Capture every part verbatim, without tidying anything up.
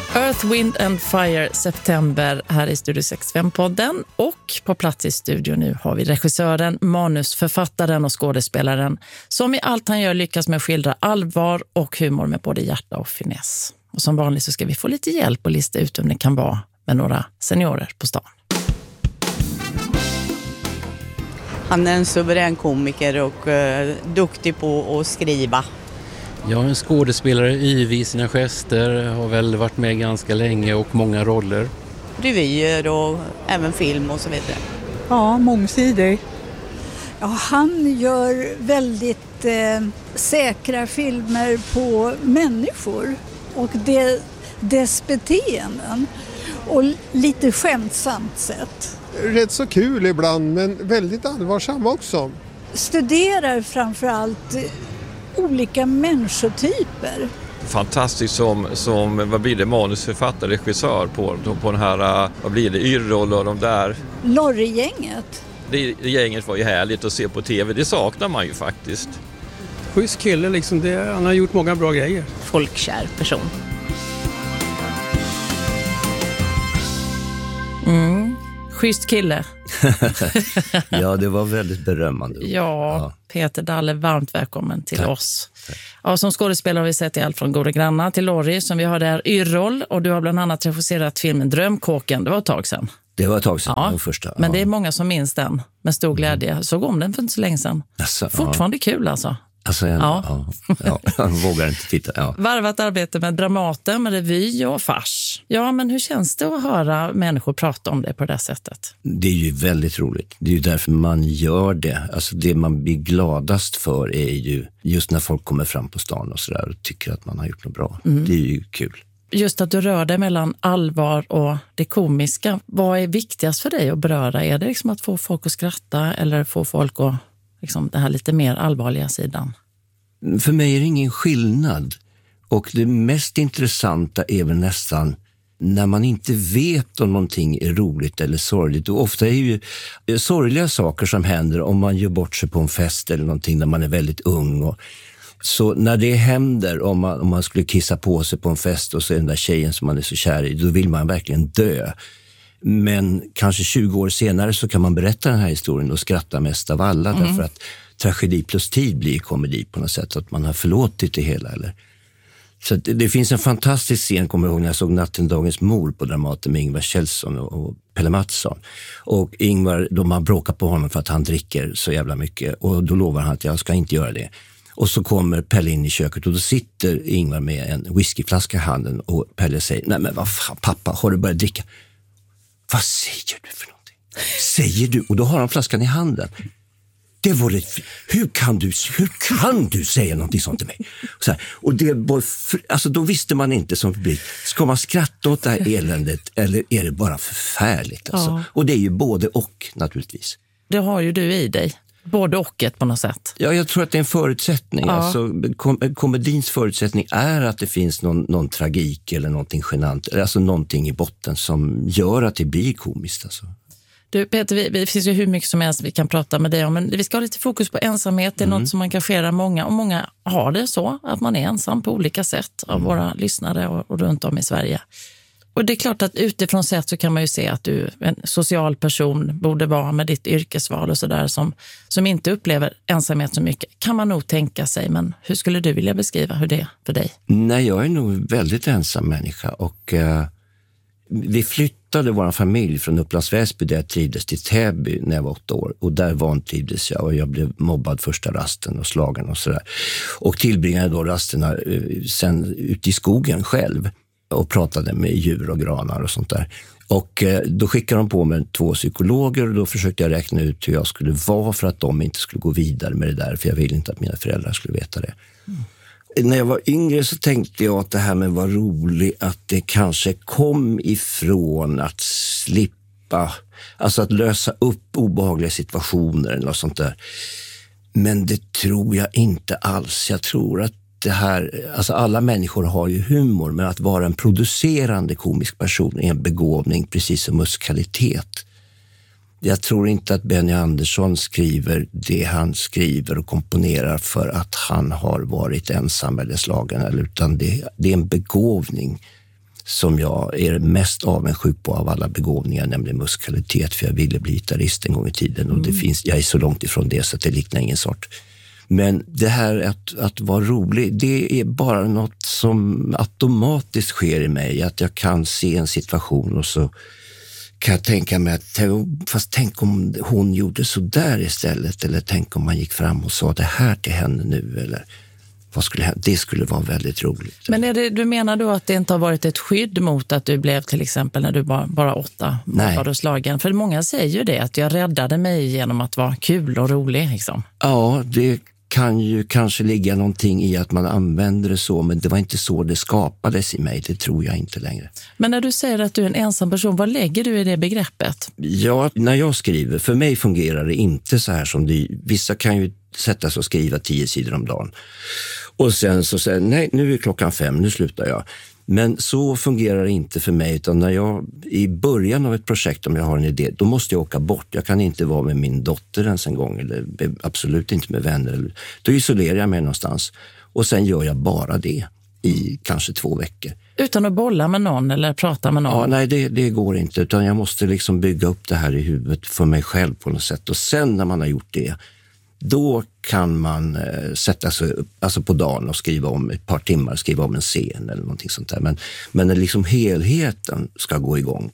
Earth, Wind and Fire, September här i Studio sextiofem-podden. Och på plats i studion nu har vi regissören, manusförfattaren och skådespelaren som i allt han gör lyckas med att skildra allvar och humor med både hjärta och finess. Och som vanligt så ska vi få lite hjälp och lista ut om det kan vara med några seniorer på stan. Han är en suverän komiker och uh, duktig på att skriva. Jag är en skådespelare, yvig i sina gester, har väl varit med ganska länge och många roller. Revyer och även film och så vidare. Ja, mångsidig. Ja, han gör väldigt eh, säkra filmer på människor och det, dess beteenden. Och lite skämtsamt sätt. Rätt så kul ibland, men väldigt allvarsam också. Studerar framförallt olika människotyper. Fantastiskt som, som vad blir det, manusförfattare, regissör på, på den här, vad blir det, Yrrol och de där. Lorry-gänget. Det, det gänget var ju härligt att se på tv, det saknar man ju faktiskt. Schysst kille liksom, det, han har gjort många bra grejer. Folkkär person. Mm. Schysst kille. Ja, det var väldigt berömmande. Ja, ja. Peter Dalle, varmt välkommen till Tack. oss. Ja, som skådespelare har vi sett i allt från Goda grannar till Lorry som vi har där Yrrol, och du har bland annat regisserat filmen Drömkåken. Det var ett tag sedan. Det var ett tag sedan, ja, den första. Men ja. det är många som minns den med stor glädje. Mm. Såg om den för inte så länge sedan. Alltså, Fortfarande ja. kul alltså. Alltså, jag, ja. Ja, ja, jag vågar inte titta. Ja. Varvat arbete med Dramaten, med revy och fars. Ja, men hur känns det att höra människor prata om det på det sättet? Det är ju väldigt roligt. Det är ju därför man gör det. Alltså det man blir gladast för är ju just när folk kommer fram på stan och sådär och tycker att man har gjort något bra. Mm. Det är ju kul. Just att du rör dig mellan allvar och det komiska. Vad är viktigast för dig att beröra? Är det liksom att få folk att skratta eller få folk att liksom den här lite mer allvarliga sidan? För mig är det ingen skillnad. Och det mest intressanta är väl nästan när man inte vet om någonting är roligt eller sorgligt. Och ofta är ju sorgliga saker som händer om man gör bort sig på en fest eller någonting när man är väldigt ung. Och så när det händer, om man, om man skulle kissa på sig på en fest och så är den där tjejen som man är så kär i, då vill man verkligen dö. Men kanske tjugo år senare så kan man berätta den här historien och skratta mest av alla. Mm. Därför att tragedi plus tid blir komedi på något sätt. Att man har förlåtit det hela. Eller? Så det, det finns en fantastisk scen, kommer jag ihåg, när jag såg Natten dagens mor på Dramaten med Ingvar Kjellson och, och Pelle Mattsson. Och Ingvar, de har bråkat på honom för att han dricker så jävla mycket. Och då lovar han att jag ska inte göra det. Och så kommer Pelle in i köket och då sitter Ingvar med en whiskyflaska i handen och Pelle säger, nej men vad fan pappa, har du börjat dricka? Vad säger du för någonting? Säger du? Och då har han flaskan i handen. Det var det, hur kan du hur kan du säga någonting sånt till mig? Så här, och det var, alltså då visste man inte som publik, ska man skratta åt det här eländet eller är det bara förfärligt? Alltså? Ja. Och det är ju både och naturligtvis. Det har ju du i dig. Både och ett på något sätt. Ja, jag tror att det är en förutsättning. Ja. Alltså, kom- komedins förutsättning är att det finns någon, någon tragik eller någonting genant. Alltså någonting i botten som gör att det blir komiskt. Alltså. Du Peter, vi, det finns ju hur mycket som helst vi kan prata med dig om. Men vi ska ha lite fokus på ensamhet. Det är mm. något som engagerar många. Och många har det så att man är ensam på olika sätt av mm. våra lyssnare och, och runt om i Sverige. Och det är klart att utifrån sett så kan man ju se att du en social person borde vara med ditt yrkesval och sådär som, som inte upplever ensamhet så mycket. Kan man nog tänka sig, men hur skulle du vilja beskriva hur det är för dig? Nej, jag är nog väldigt ensam människa och uh, vi flyttade vår familj från Upplands Väsby där jag trivdes till Täby när jag var åtta år och där vantrivdes jag och jag blev mobbad första rasten och slagen och sådär. Och tillbringade då rasterna uh, sen ute i skogen själv. Och pratade med djur och granar och sånt där. Och eh, då skickade de på mig två psykologer och då försökte jag räkna ut hur jag skulle vara för att de inte skulle gå vidare med det där. För jag ville inte att mina föräldrar skulle veta det. Mm. När jag var yngre så tänkte jag att det här med var roligt att det kanske kom ifrån att slippa, alltså att lösa upp obehagliga situationer eller något sånt där. Men det tror jag inte alls. Jag tror att det här, alltså alla människor har ju humor, men att vara en producerande komisk person är en begåvning precis som musikalitet. Jag tror inte att Benny Andersson skriver det han skriver och komponerar för att han har varit ensam eller slagen, utan det, det är en begåvning som jag är mest avundsjuk på av alla begåvningar, nämligen musikalitet, för jag ville bli gitarrist en gång i tiden och mm. det finns, jag är så långt ifrån det så att det liknar ingen sort. Men det här att, att vara rolig, det är bara något som automatiskt sker i mig, att jag kan se en situation och så kan jag tänka mig att, fast tänk om hon gjorde så där istället, eller tänk om man gick fram och sa det här till henne nu, eller vad skulle hända? Det skulle vara väldigt roligt. Men är det, du menar då att det inte har varit ett skydd mot att du blev till exempel när du var bara åtta var du slagen? För många säger ju det, att jag räddade mig genom att vara kul och rolig. Liksom. Ja, det kan ju kanske ligga någonting i att man använder det så, men det var inte så det skapades i mig, det tror jag inte längre. Men när du säger att du är en ensam person, vad lägger du i det begreppet? Ja, när jag skriver, för mig fungerar det inte så här som det, vissa kan ju sätta sig och skriva tio sidor om dagen. Och sen så säger nej, nu är klockan fem, nu slutar jag. Men så fungerar det inte för mig, utan när jag i början av ett projekt, om jag har en idé, då måste jag åka bort. Jag kan inte vara med min dotter ens en gång, eller absolut inte med vänner. Då isolerar jag mig någonstans och sen gör jag bara det i kanske två veckor. Utan att bolla med någon eller prata med någon? Ja, nej, det, det går inte, utan jag måste liksom bygga upp det här i huvudet för mig själv på något sätt. Och sen när man har gjort det, då kan man eh, sätta sig upp, alltså på dagen och skriva om ett par timmar, skriva om en scen eller någonting sånt där. Men, men när liksom helheten ska gå igång,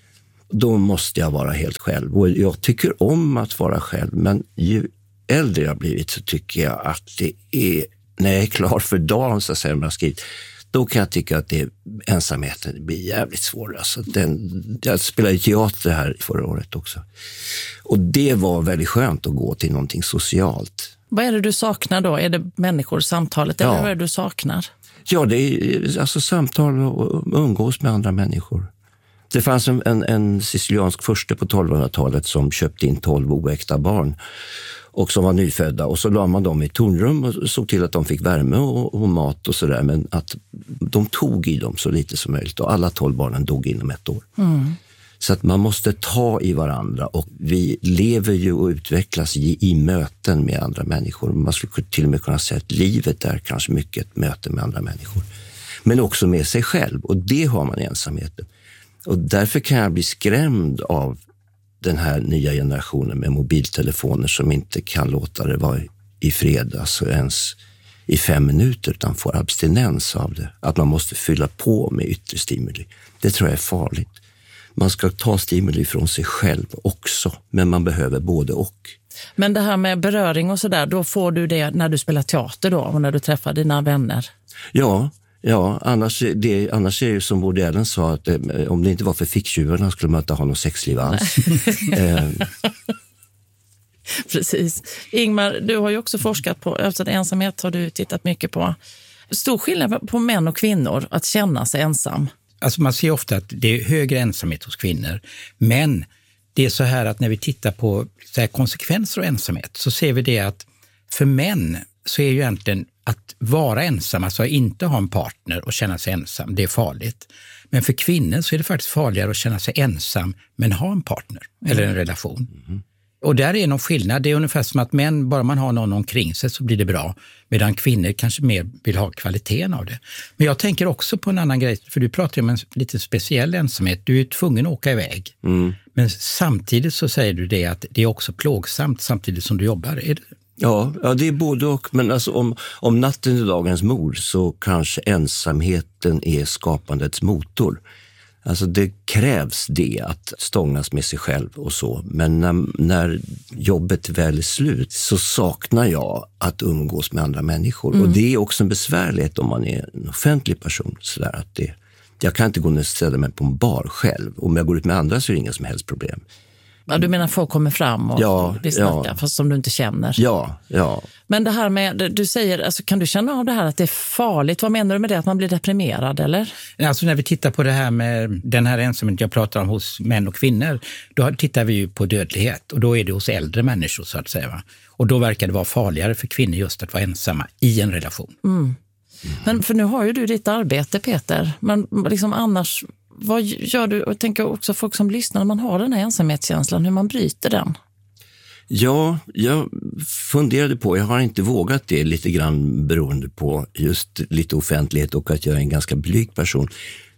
då måste jag vara helt själv. Och jag tycker om att vara själv, men ju äldre jag blivit så tycker jag att det är, när jag är klar för dagen så säger man skrivit, då kan jag tycka att det, ensamheten blir jävligt svår. Alltså den, jag spelade teater här förra året också. Och det var väldigt skönt att gå till någonting socialt. Vad är det du saknar då? Är det människor, samtalet, eller ja. vad är det du saknar? Ja, det är alltså samtal och umgås med andra människor. Det fanns en, en, en siciliansk furste på tolvhundratalet som köpte in tolv oäkta barn och som var nyfödda, och så la man dem i tornrum och såg till att de fick värme och, och mat och sådär, men att de tog i dem så lite som möjligt, och alla tolv barnen dog inom ett år. Mm. Så att man måste ta i varandra, och vi lever ju och utvecklas i, i möten med andra människor. Man skulle till och med kunna säga att livet är kanske mycket ett möte med andra människor, men också med sig själv, och det har man i ensamheten. Och därför kan jag bli skrämd av den här nya generationen med mobiltelefoner som inte kan låta det vara i fred, alltså ens i fem minuter, utan får abstinens av det. Att man måste fylla på med yttre stimuli. Det tror jag är farligt. Man ska ta stimuli från sig själv också, men man behöver både och. Men det här med beröring och sådär, då får du det när du spelar teater då, och när du träffar dina vänner? Ja, ja annars, det, annars är det ju som Woody Allen sa, att eh, om det inte var för ficktjuvarna skulle man inte ha någon sexliv alls. eh. Precis. Ingmar, du har ju också forskat på, alltså ensamhet har du tittat mycket på. Stor skillnad på män och kvinnor att känna sig ensam. Alltså man ser ofta att det är högre ensamhet hos kvinnor, men det är så här att när vi tittar på så här konsekvenser av ensamhet så ser vi det att för män så är ju egentligen att vara ensam, alltså inte ha en partner och känna sig ensam, det är farligt. Men för kvinnor så är det faktiskt farligare att känna sig ensam men ha en partner mm. eller en relation. Mm. Och där är någon skillnad. Det är ungefär som att män, bara man har någon omkring sig så blir det bra. Medan kvinnor kanske mer vill ha kvaliteten av det. Men jag tänker också på en annan grej. För du pratar ju om en lite speciell ensamhet. Du är tvungen att åka iväg. Mm. Men samtidigt så säger du det att det är också plågsamt samtidigt som du jobbar. Är det? Ja, ja, det är både och. Men alltså om, om natten är dagens mord så kanske ensamheten är skapandets motor. Alltså det krävs det att stångas med sig själv och så. Men när, när jobbet väl är slut så saknar jag att umgås med andra människor. Mm. Och det är också en besvärlighet om man är en offentlig person. Så där att det, jag kan inte gå och ställa mig på en bar själv. Om jag går ut med andra så är det inga som helst problem. Ja, du menar folk kommer fram och ja, vill snacka, ja. fast som du inte känner. Ja, ja. Men det här med, du säger, alltså, kan du känna av det här att det är farligt? Vad menar du med det? Att man blir deprimerad, eller? Alltså när vi tittar på det här med den här ensamhet jag pratar om hos män och kvinnor, då tittar vi ju på dödlighet. Och då är det hos äldre människor så att säga. Va? Och då verkar det vara farligare för kvinnor just att vara ensamma i en relation. Mm. Mm. Men för nu har ju du ditt arbete, Peter. Men liksom annars... Vad gör du? Och tänker också folk som lyssnar när man har den här ensamhetskänslan, hur man bryter den? Ja, jag funderade på, jag har inte vågat det lite grann beroende på just lite offentlighet och att jag är en ganska blyg person.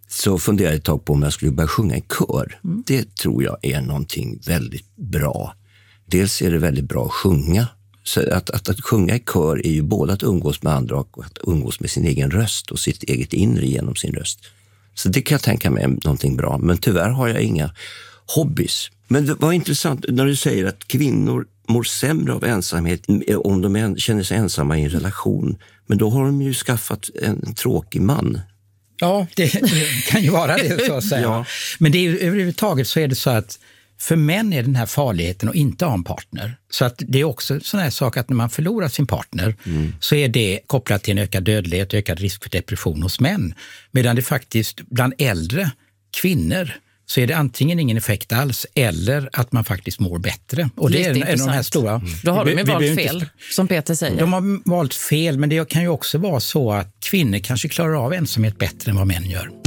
så funderade jag ett tag på om jag skulle börja sjunga i kör. Mm. Det tror jag är någonting väldigt bra. Dels är det väldigt bra att sjunga. Så att, att, att sjunga i kör är ju både att umgås med andra och att umgås med sin egen röst och sitt eget inre genom sin röst. Så det kan jag tänka mig är någonting bra. Men tyvärr har jag inga hobbies. Men det var intressant när du säger att kvinnor mår sämre av ensamhet om de känner sig ensamma i en relation. Men då har de ju skaffat en tråkig man. Ja, det, det kan ju vara det så att säga. Ja. Men det är, överhuvudtaget så är det så att för män är den här farligheten att inte ha en partner. Så att det är också sån här sak att när man förlorar sin partner mm. så är det kopplat till en ökad dödlighet och ökad risk för depression hos män. Medan det faktiskt bland äldre kvinnor så är det antingen ingen effekt alls eller att man faktiskt mår bättre. Och det, det är en av de här stora... Mm. Då har de ju vi, valt vi fel, inte, som Peter säger. De har valt fel, men det kan ju också vara så att kvinnor kanske klarar av ensamhet bättre än vad män gör.